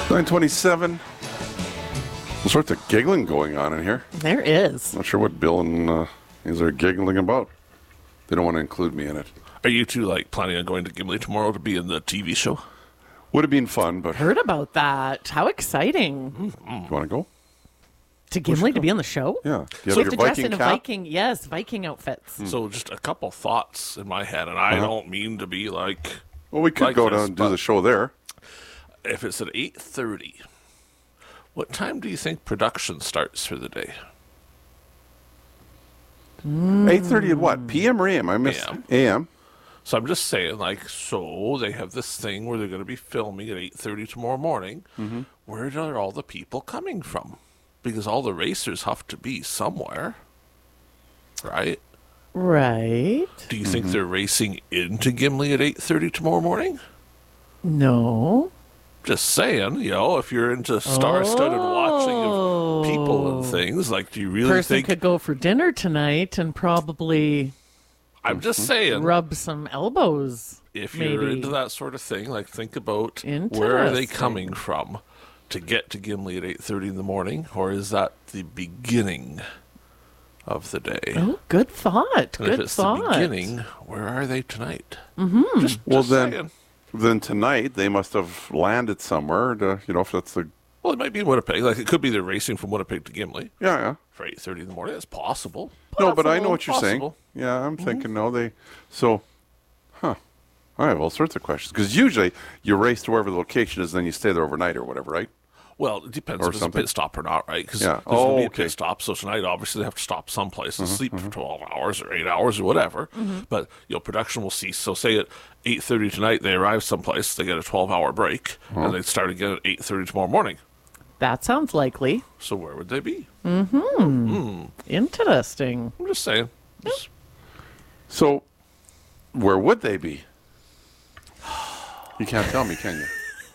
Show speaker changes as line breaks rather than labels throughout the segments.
9:27. All sorts of giggling going on in here.
There is.
Not sure what Bill and is are giggling about. They don't want to include me in it.
Are you two planning on going to Gimli tomorrow to be in the TV show?
Would have been fun, but
Heard about that. How exciting.
you want to go?
To Gimli to be on the show?
Yeah.
So
You
we
have
have to
your
dress
Viking
in a
cap?
Viking, yes, Viking outfits.
So just a couple thoughts in my head, and I don't mean to be
Well, we could go down and do the show there.
if it's at 8:30, what time do you think production starts for the day?
8:30 at what? PM or AM? I missed
AM.
AM.
So I'm just saying, so they have this thing where they're going to be filming at 8:30 tomorrow morning.
Mm-hmm.
Where are all the people coming from? Because all the racers have to be somewhere, right?
Right.
Do you
Mm-hmm.
think they're racing into Gimli at 8:30 tomorrow morning?
No.
Just saying, if you're into star-studded watching of people and things, do you really
Person
think?
could go for dinner tonight and probably
I'm just saying,
rub some elbows.
if you're
maybe.
into that sort of thing, think about where are they
Interesting.
coming from to get to Gimli at 8:30 in the morning, or is that the beginning of the day?
Oh, good thought.
And
Good
if it's
thought.
the beginning, where are they tonight? Mm-hmm. Just
Well,
saying.
then tonight they must have landed somewhere. If that's the
Well, it might be in Winnipeg. It could be they're racing from Winnipeg to Gimli
yeah.
for 8:30 in the morning. That's possible.
No, but I know
Possible.
what you're saying.
Possible.
Yeah, I'm thinking no. I have all sorts of questions because usually you race to wherever the location is, then you stay there overnight or whatever, right?
Well, it depends
Or
if it's
something.
a pit stop or not, right? Because
Yeah.
there's going to be a
okay.
pit stop. So tonight, obviously, they have to stop someplace and sleep for 12 hours or 8 hours or whatever. But, production will cease. So say at 8:30 tonight, they arrive someplace, they get a 12-hour break, and they start again at 8:30 tomorrow morning.
That sounds likely.
So where would they be?
Interesting.
I'm just saying.
So, where would they be? You can't tell me, can you?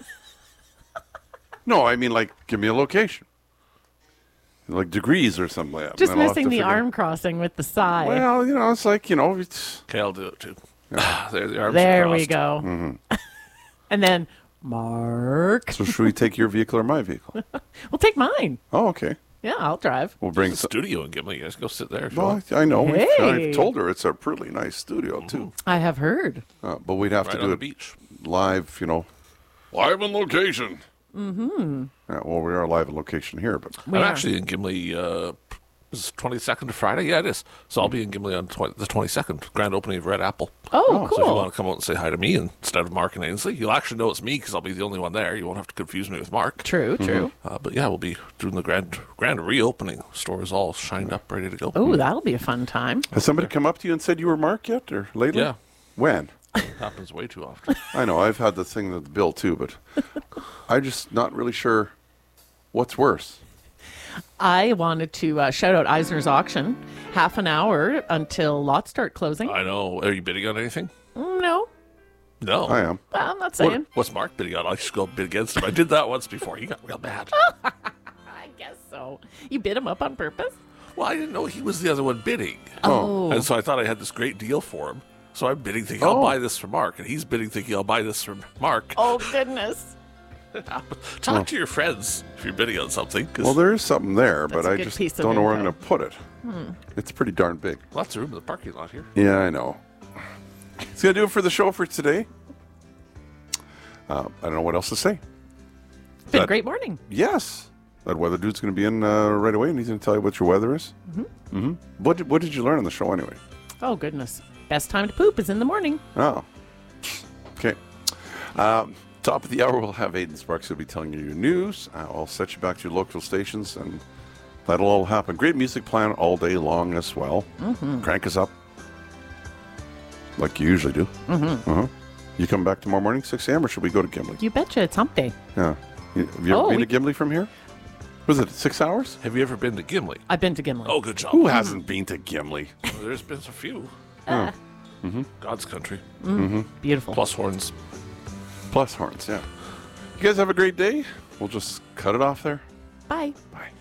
No, I mean, give me a location. Degrees or something like that.
Just
And then I'll have
missing
to
the
figure-
arm crossing with the sigh.
Well, it's it's...
Okay, I'll do it too. There, the arms
there
are
we
crossed.
go. And then, Mark.
So should we take your vehicle or my vehicle?
We'll take mine.
Oh, okay.
Yeah, I'll drive.
We'll bring
There's a studio in Gimli. You guys go sit there. If you
Well,
want.
I know.
Hey.
I've told her it's a pretty nice studio, too.
I have heard.
But we'd have
Right
to
on
do
the
it
beach.
live, Live on location. Mm-hmm. Yeah, well, we are live on location here, but...
We
I'm
are.
actually in Gimli. Is it 22nd to Friday? Yeah, it is. So I'll be in Gimli on the 22nd, grand opening of Red Apple.
Oh,
So if you
cool.
want to come out and say hi to me instead of Mark and Ainsley, you'll actually know it's me because I'll be the only one there. You won't have to confuse me with Mark.
True, true.
But yeah, we'll be doing the grand reopening. Store is all shined up, ready to go.
Oh, that'll be a fun time.
Has somebody come up to you and said you were Mark yet, or lately?
Yeah.
When?
Happens way too often.
I know, I've had the thing with Bill, too, but I'm just not really sure what's worse.
I wanted to shout out Eisner's auction. Half an hour until lots start closing.
I know. Are you bidding on anything?
No,
No.
I am.
I'm not saying.
What's Mark bidding on? I should go bid against him. I did that once before. He got real mad.
I guess so. You bid him up on purpose?
Well, I didn't know he was the other one bidding.
Oh.
And so I thought I had this great deal for him. So I'm bidding thinking I'll buy this for Mark. And he's bidding thinking I'll buy this for Mark.
Oh, goodness.
Talk to your friends if you're bidding on something. 'cause
Well, there is something there,
That's
but
a
I
good
just
piece of
don't know where I'm
info.
going to put it. It's pretty darn big.
lots of room in the parking lot here.
Yeah, I know. It's going to do it for the show for today. I don't know what else to say.
It's been a
That-
great morning.
Yes. That weather dude's going to be in right away, and he's going to tell you what your weather is. Mm-hmm. What did you learn on the show anyway?
Oh, goodness. Best time to poop is in the morning.
Oh. Okay. Top of the hour, we'll have Aidan Sparks who'll be telling you your news. I'll set you back to your local stations, and that'll all happen. Great music playing all day long as well. Crank us up like you usually do. You come back tomorrow morning, 6 a.m., or should we go to Gimli?
You betcha. It's hump day.
Yeah. Have you ever been to Gimli from here? Was it 6 hours?
Have you ever been to Gimli?
I've been to Gimli.
Oh, good job.
Who hasn't been to Gimli?
Well, there's been a few. God's country.
Beautiful.
Plus horns.
Plus horns, yeah. You guys have a great day. We'll just cut it off there.
Bye.
Bye.